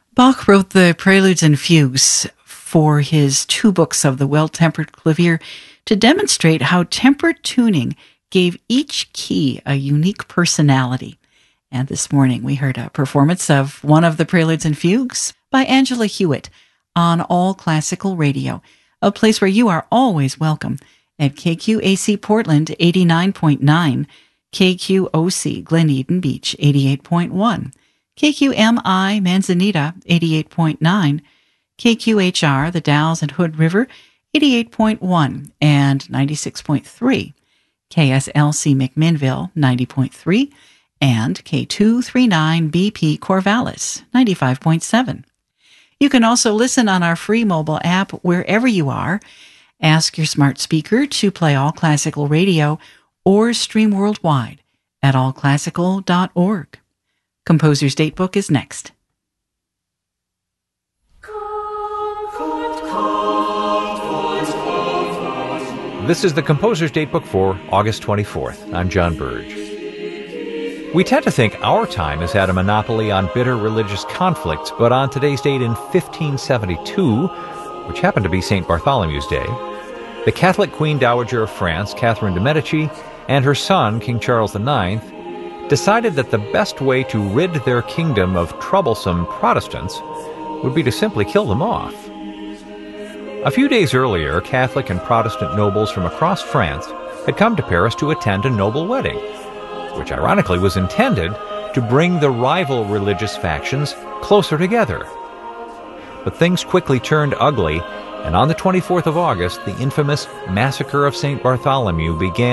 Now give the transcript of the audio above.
Bach wrote the Preludes and Fugues for his two books of the Well-Tempered Clavier to demonstrate how tempered tuning gave each key a unique personality. And this morning we heard a performance of one of the Preludes and Fugues by Angela Hewitt on All Classical Radio, a place where you are always welcome at KQAC Portland 89.9, KQOC Glen Eden Beach 88.1, KQMI Manzanita 88.9, KQHR The Dalles and Hood River 88.1 and 96.3, KSLC McMinnville 90.3, and K239BP Corvallis 95.7. You can also listen on our free mobile app wherever you are. Ask your smart speaker to play All Classical Radio or stream worldwide at allclassical.org. Composer's Datebook is next. This is the Composer's Datebook for August 24th. I'm John Burge. We tend to think our time has had a monopoly on bitter religious conflicts, but on today's date in 1572, which happened to be St. Bartholomew's Day, the Catholic Queen Dowager of France, Catherine de' Medici, and her son, King Charles IX, decided that the best way to rid their kingdom of troublesome Protestants would be to simply kill them off. A few days earlier, Catholic and Protestant nobles from across France had come to Paris to attend a noble wedding, which ironically was intended to bring the rival religious factions closer together. But things quickly turned ugly, and on the 24th of August, the infamous Massacre of St. Bartholomew began.